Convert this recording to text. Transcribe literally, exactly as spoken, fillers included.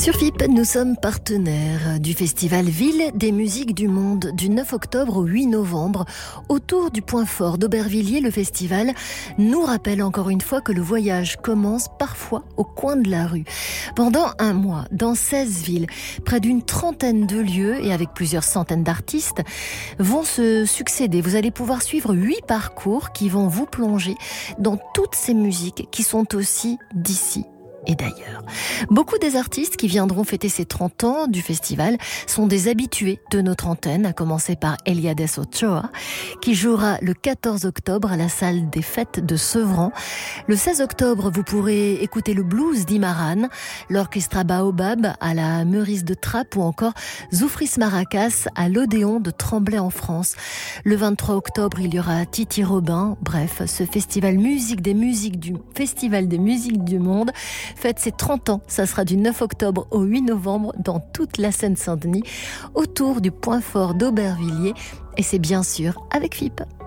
Sur F I P, nous sommes partenaires du festival Ville des musiques du monde du neuf octobre au huit novembre. Autour du point fort d'Aubervilliers, le festival nous rappelle encore une fois que le voyage commence parfois au coin de la rue. Pendant un mois, dans seize villes, près d'une trentaine de lieux et avec plusieurs centaines d'artistes vont se succéder. Vous allez pouvoir suivre huit parcours qui vont vous plonger dans toutes ces musiques qui sont aussi d'ici et d'ailleurs. Beaucoup des artistes qui viendront fêter ces trente ans du festival sont des habitués de notre antenne, à commencer par Eliades Ochoa, qui jouera le quatorze octobre à la salle des fêtes de Sevran. Le seize octobre, vous pourrez écouter le blues d'Imaran, l'orchestra Baobab à la Meurice de Trappes ou encore Zoufris Maracas à l'Odéon de Tremblay en France. Le vingt-trois octobre, il y aura Titi Robin. Bref, ce festival musique des musiques du Festival des musiques du monde fête ses trente ans. Ça sera du neuf octobre au huit novembre dans toute la Seine-Saint-Denis, autour du point fort d'Aubervilliers. Et c'est bien sûr avec F I P.